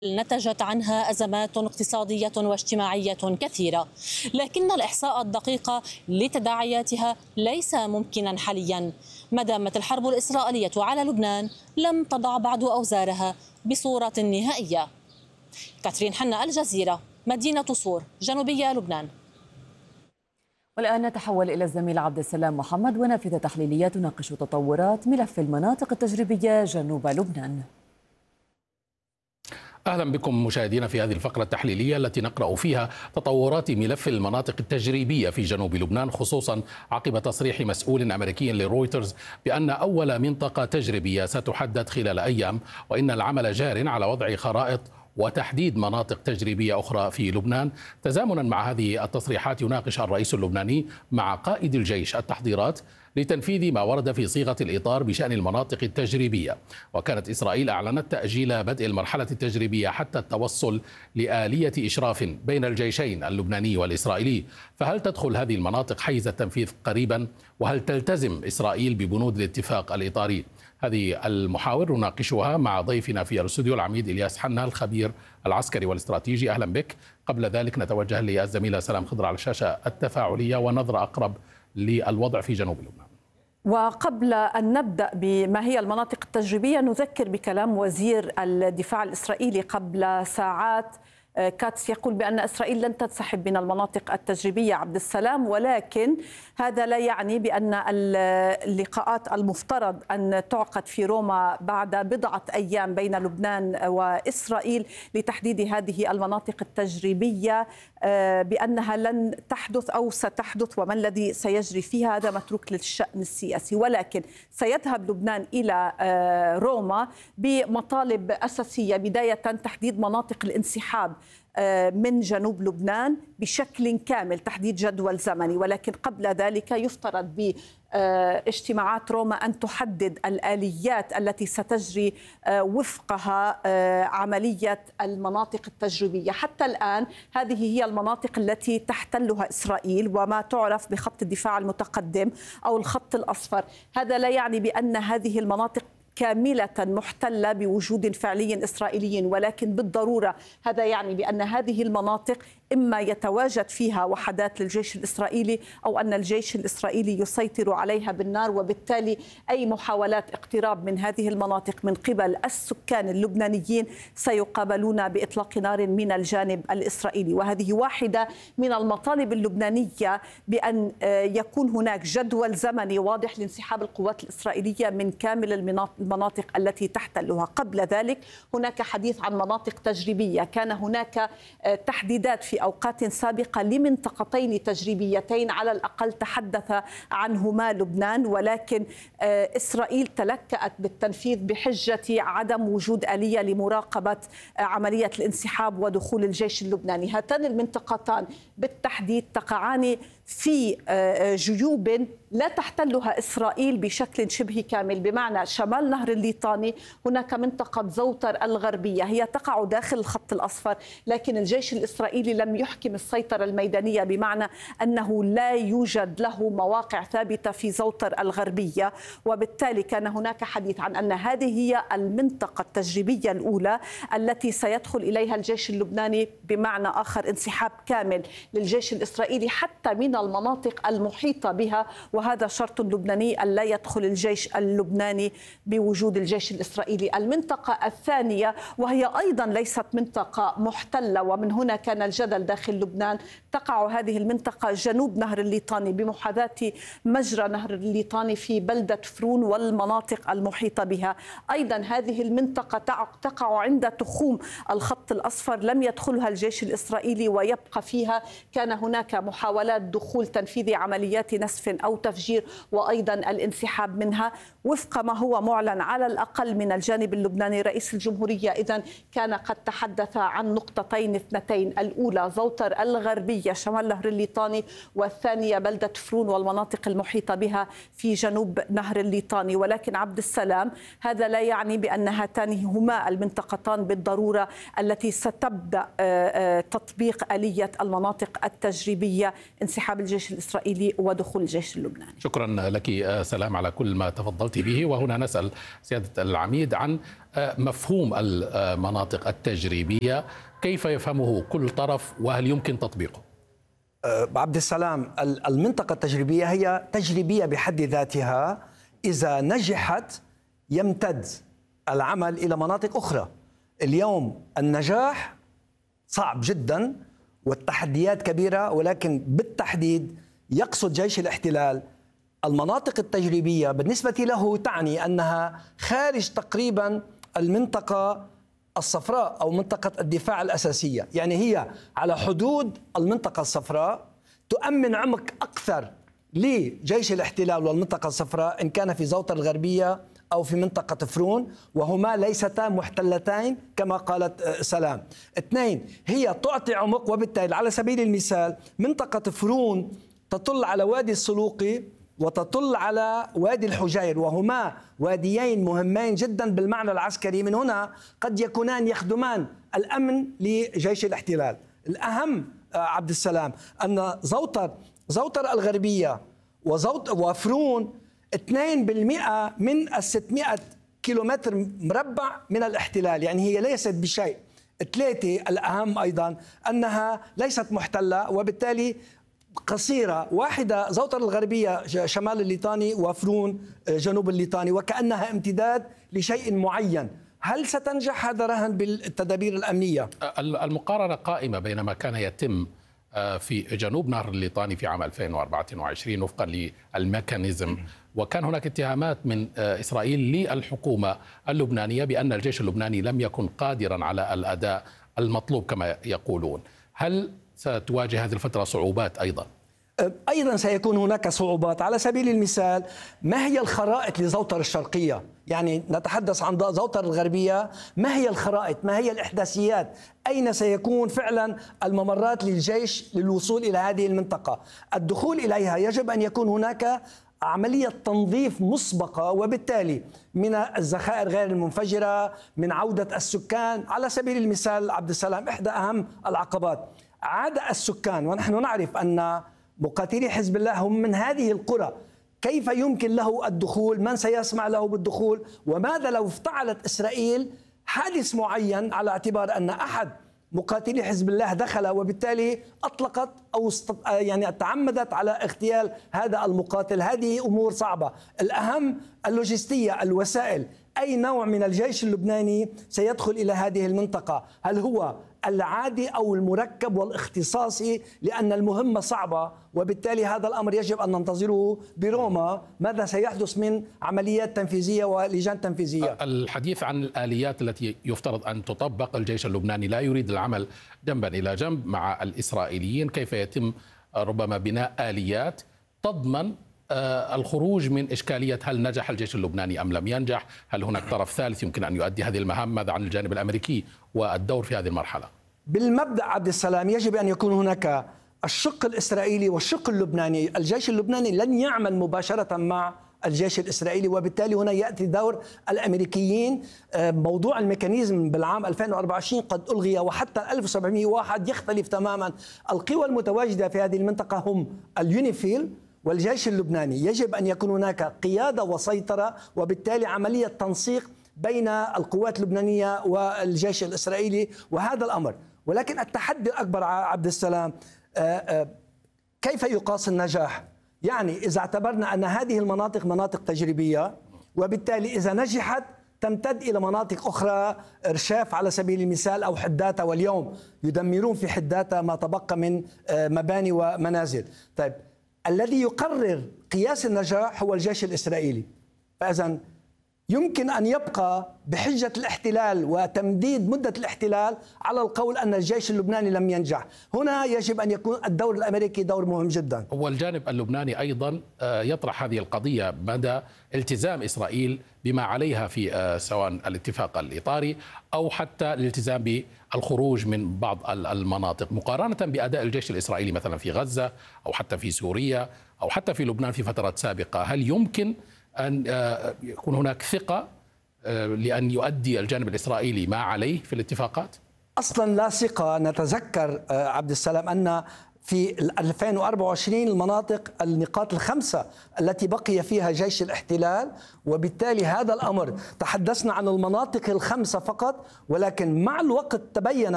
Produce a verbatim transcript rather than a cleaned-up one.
نتجت عنها أزمات اقتصادية واجتماعية كثيرة، لكن الإحصاء الدقيق لتداعياتها ليس ممكنا حاليا ما دامت الحرب الإسرائيلية على لبنان لم تضع بعد أوزارها بصورة نهائية. كاترين حنا، الجزيرة، مدينة صور، جنوبية لبنان. والآن نتحول إلى الزميل عبد السلام محمد ونافذة تحليلية تناقش تطورات ملف المناطق التجريبية جنوب لبنان. أهلا بكم مشاهدينا في هذه الفقرة التحليلية التي نقرأ فيها تطورات ملف المناطق التجريبية في جنوب لبنان، خصوصا عقب تصريح مسؤول أمريكي لرويترز بأن أول منطقة تجريبية ستحدد خلال أيام، وإن العمل جار على وضع خرائط وتحديد مناطق تجريبية أخرى في لبنان. تزامنا مع هذه التصريحات يناقش الرئيس اللبناني مع قائد الجيش التحضيرات لتنفيذ ما ورد في صيغة الإطار بشأن المناطق التجريبية. وكانت إسرائيل أعلنت تأجيل بدء المرحلة التجريبية حتى التوصل لآلية إشراف بين الجيشين اللبناني والإسرائيلي. فهل تدخل هذه المناطق حيز التنفيذ قريبا؟ وهل تلتزم إسرائيل ببنود الاتفاق الإطاري؟ هذه المحاور نناقشها مع ضيفنا في الاستوديو العميد إلياس حنا الخبير العسكري والاستراتيجي. أهلا بك. قبل ذلك نتوجه للزميلة سلام خضر على الشاشة التفاعلية ونظرة أقرب للوضع في جنوب لبنان. وقبل أن نبدأ بما هي المناطق التجريبية نذكر بكلام وزير الدفاع الإسرائيلي قبل ساعات. كاتس يقول بأن إسرائيل لن تنسحب من المناطق التجريبية عبد السلام، ولكن هذا لا يعني بأن اللقاءات المفترض أن تعقد في روما بعد بضعة أيام بين لبنان وإسرائيل لتحديد هذه المناطق التجريبية بأنها لن تحدث أو ستحدث، وما الذي سيجري فيها هذا متروك للشأن السياسي. ولكن سيذهب لبنان إلى روما بمطالب أساسية، بداية تحديد مناطق الانسحاب من جنوب لبنان بشكل كامل، تحديد جدول زمني، ولكن قبل ذلك يفترض باجتماعات روما أن تحدد الآليات التي ستجري وفقها عملية المناطق التجريبية. حتى الآن هذه هي المناطق التي تحتلها إسرائيل وما تعرف بخط الدفاع المتقدم أو الخط الأصفر. هذا لا يعني بأن هذه المناطق كاملة محتلة بوجود فعلي إسرائيلي، ولكن بالضرورة هذا يعني بأن هذه المناطق إما يتواجد فيها وحدات للجيش الإسرائيلي أو أن الجيش الإسرائيلي يسيطر عليها بالنار، وبالتالي أي محاولات اقتراب من هذه المناطق من قبل السكان اللبنانيين سيقابلون بإطلاق نار من الجانب الإسرائيلي. وهذه واحدة من المطالب اللبنانية بأن يكون هناك جدول زمني واضح لانسحاب القوات الإسرائيلية من كامل المناطق التي تحتلها. قبل ذلك هناك حديث عن مناطق تجريبية، كان هناك تحديدات في أوقات سابقة لمنطقتين تجريبيتين على الأقل تحدث عنهما لبنان، ولكن إسرائيل تلكأت بالتنفيذ بحجة عدم وجود آلية لمراقبة عملية الانسحاب ودخول الجيش اللبناني. هاتان المنطقتان بالتحديد تقعان في جيوب لا تحتلها إسرائيل بشكل شبه كامل، بمعنى شمال نهر الليطاني هناك منطقة زوتر الغربية هي تقع داخل الخط الأصفر، لكن الجيش الإسرائيلي لم يحكم السيطرة الميدانية، بمعنى أنه لا يوجد له مواقع ثابتة في زوتر الغربية، وبالتالي كان هناك حديث عن أن هذه هي المنطقة التجريبية الأولى التي سيدخل إليها الجيش اللبناني، بمعنى آخر انسحاب كامل للجيش الإسرائيلي حتى من المناطق المحيطة بها، وهذا شرط لبناني أن لا يدخل الجيش اللبناني بوجود الجيش الإسرائيلي. المنطقة الثانية وهي أيضا ليست منطقة محتلة، ومن هنا كان الجدل داخل لبنان، تقع هذه المنطقة جنوب نهر الليطاني بمحاذاة مجرى نهر الليطاني في بلدة فرون والمناطق المحيطة بها. أيضا هذه المنطقة تقع عند تخوم الخط الأصفر، لم يدخلها الجيش الإسرائيلي ويبقى فيها. كان هناك محاولات دخول تنفيذ عمليات نسف أو تفجير وأيضا الانسحاب منها وفق ما هو معلن على الأقل من الجانب اللبناني. رئيس الجمهورية إذن كان قد تحدث عن نقطتين اثنتين، الأولى زوتر الغربية شمال نهر الليطاني، والثانية بلدة فرون والمناطق المحيطة بها في جنوب نهر الليطاني. ولكن عبد السلام هذا لا يعني بأن هاتان هما المنطقتان بالضرورة التي ستبدأ تطبيق آلية المناطق التجريبية، انسحاب الجيش الإسرائيلي ودخول الجيش اللبناني. اللبناني. شكرا لك سلام على كل ما تفضلت به. وهنا نسأل سيادة العميد عن مفهوم المناطق التجريبية، كيف يفهمه كل طرف وهل يمكن تطبيقه؟ عبد السلام، المنطقة التجريبية هي تجريبية بحد ذاتها. إذا نجحت يمتد العمل إلى مناطق أخرى. اليوم النجاح صعب جدا والتحديات كبيرة، ولكن بالتحديد يقصد جيش الاحتلال المناطق التجريبية بالنسبة له تعني أنها خارج تقريبا المنطقة الصفراء أو منطقة الدفاع الأساسية، يعني هي على حدود المنطقة الصفراء، تؤمن عمق أكثر لجيش الاحتلال والمنطقة الصفراء إن كان في زوطة الغربية أو في منطقة فرون، وهما ليستا محتلتين كما قالت سلام. اثنين، هي تعطي عمق، وبالتالي على سبيل المثال منطقة فرون تطل على وادي السلوقي وتطل على وادي الحجير، وهما واديين مهمين جدا بالمعنى العسكري. من هنا قد يكونان يخدمان الأمن لجيش الاحتلال. الأهم عبد السلام أن زوطر زوطر الغربية وزوط وفرون اثنين بالمئة من الستمئة كيلومتر مربع من الاحتلال، يعني هي ليست بشيء. ثلاثة، الأهم أيضا أنها ليست محتلة، وبالتالي قصيرة. واحدة زوطر الغربية شمال الليطاني وفرون جنوب الليطاني، وكأنها امتداد لشيء معين. هل ستنجح؟ هذا رهن بالتدابير الأمنية. المقارنة قائمة بين ما كان يتم في جنوب نهر الليطاني في عام ألفين وأربعة وعشرين وفقا للميكانيزم، وكان هناك اتهامات من إسرائيل للحكومة اللبنانية بأن الجيش اللبناني لم يكن قادرا على الأداء المطلوب كما يقولون. هل ستواجه هذه الفترة صعوبات أيضا؟ أيضا سيكون هناك صعوبات. على سبيل المثال، ما هي الخرائط لزوطر الشرقية؟ يعني نتحدث عن زوطر الغربية، ما هي الخرائط؟ ما هي الإحداثيات؟ أين سيكون فعلا الممرات للجيش للوصول إلى هذه المنطقة؟ الدخول إليها يجب أن يكون هناك عملية تنظيف مسبقة، وبالتالي من الذخائر غير المنفجرة، من عودة السكان. على سبيل المثال عبد السلام، إحدى أهم العقبات عاد السكان، ونحن نعرف أن مقاتلي حزب الله هم من هذه القرى. كيف يمكن له الدخول؟ من سيسمع له بالدخول؟ وماذا لو افتعلت إسرائيل حادث معين على اعتبار أن أحد مقاتلي حزب الله دخل وبالتالي أطلقت أو يعني تعمدت على اغتيال هذا المقاتل؟ هذه أمور صعبة. الأهم اللوجستية، الوسائل. أي نوع من الجيش اللبناني سيدخل إلى هذه المنطقة؟ هل هو العادي أو المركب والاختصاصي؟ لأن المهمة صعبة، وبالتالي هذا الأمر يجب أن ننتظره بروما. ماذا سيحدث من عمليات تنفيذية ولجان تنفيذية؟ الحديث عن الآليات التي يفترض أن تطبق، الجيش اللبناني لا يريد العمل جنبا إلى جنب مع الإسرائيليين. كيف يتم ربما بناء آليات تضمن الخروج من إشكالية هل نجح الجيش اللبناني أم لم ينجح؟ هل هناك طرف ثالث يمكن أن يؤدي هذه المهام؟ ماذا عن الجانب الأمريكي والدور في هذه المرحلة؟ بالمبدأ عبد السلام يجب أن يكون هناك الشق الإسرائيلي والشق اللبناني. الجيش اللبناني لن يعمل مباشرة مع الجيش الإسرائيلي، وبالتالي هنا يأتي دور الأمريكيين. موضوع الميكانيزم بالعام ألفين وأربعة وعشرين قد ألغي، وحتى ألف وسبعمئة وواحد يختلف تماما. القوى المتواجدة في هذه المنطقة هم اليونيفيل والجيش اللبناني. يجب أن يكون هناك قيادة وسيطرة، وبالتالي عملية تنسيق بين القوات اللبنانية والجيش الإسرائيلي، وهذا الأمر. ولكن التحدي الأكبر عبد السلام كيف يقاس النجاح؟ يعني إذا اعتبرنا أن هذه المناطق مناطق تجريبية، وبالتالي إذا نجحت تمتد إلى مناطق أخرى، إرشاف على سبيل المثال أو حداتا، واليوم يدمرون في حداتا ما تبقى من مباني ومنازل. طيب، الذي يقرر قياس النجاح هو الجيش الإسرائيلي. فإذا يمكن أن يبقى بحجة الاحتلال وتمديد مدة الاحتلال على القول أن الجيش اللبناني لم ينجح. هنا يجب أن يكون الدور الأمريكي دور مهم جدا. والجانب اللبناني أيضا يطرح هذه القضية مدى التزام إسرائيل بما عليها في سواء الاتفاق الإطاري أو حتى الالتزام بالخروج من بعض المناطق، مقارنة بأداء الجيش الإسرائيلي مثلا في غزة أو حتى في سوريا أو حتى في لبنان في فترات سابقة. هل يمكن أن يكون هناك ثقة لأن يؤدي الجانب الإسرائيلي ما عليه في الاتفاقات؟ أصلا لا ثقة. نتذكر عبد السلام أن في ألفين وأربعة وعشرين المناطق النقاط الخمسة التي بقي فيها جيش الاحتلال، وبالتالي هذا الأمر تحدثنا عن المناطق الخمسة فقط، ولكن مع الوقت تبين